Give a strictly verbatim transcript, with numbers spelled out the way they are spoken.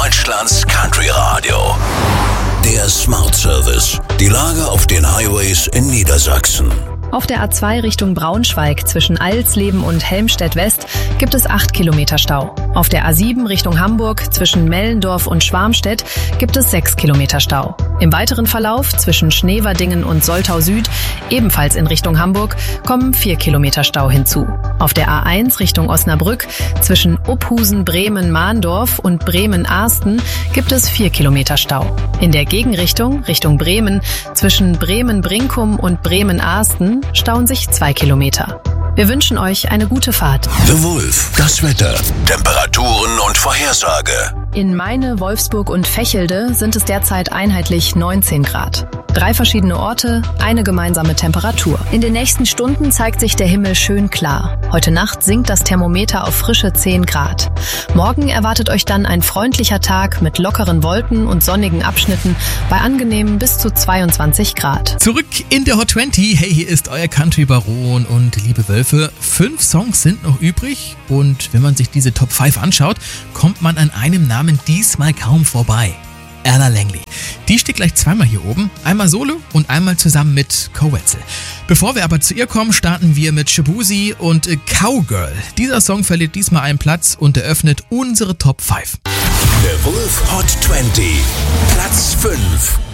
Deutschlands Country Radio. Der Smart Service. Die Lage auf den Highways in Niedersachsen. Auf der A zwei Richtung Braunschweig zwischen Alsleben und Helmstedt-West gibt es acht Kilometer Stau. Auf der A sieben Richtung Hamburg zwischen Mellendorf und Schwarmstedt gibt es sechs Kilometer Stau. Im weiteren Verlauf zwischen Schneverdingen und Soltau Süd, ebenfalls in Richtung Hamburg, kommen vier Kilometer Stau hinzu. Auf der A eins Richtung Osnabrück zwischen Uphusen, Bremen-Mahndorf und Bremen-Arsten gibt es vier Kilometer Stau. In der Gegenrichtung, Richtung Bremen, zwischen Bremen-Brinkum und Bremen-Arsten stauen sich zwei Kilometer. Wir wünschen euch eine gute Fahrt. The Wolf, das Wetter, Temperaturen und Vorhersage. In Meine, Wolfsburg und Vechelde sind es derzeit einheitlich neunzehn Grad. Drei verschiedene Orte, eine gemeinsame Temperatur. In den nächsten Stunden zeigt sich der Himmel schön klar. Heute Nacht sinkt das Thermometer auf frische zehn Grad. Morgen erwartet euch dann ein freundlicher Tag mit lockeren Wolken und sonnigen Abschnitten bei angenehmen bis zu zweiundzwanzig Grad. Zurück in der Hot zwanzig. Hey, hier ist euer Country-Baron und liebe Wölfe. Fünf Songs sind noch übrig und wenn man sich diese Top fünf anschaut, kommt man an einem Namen diesmal kaum vorbei. Ella Langley. Die steht gleich zweimal hier oben, einmal solo und einmal zusammen mit Cowetzel. Bevor wir aber zu ihr kommen, starten wir mit Shaboozey und Cowgirl. Dieser Song verliert diesmal einen Platz und eröffnet unsere Top fünf. Der Wolf Hot zwanzig, Platz fünf.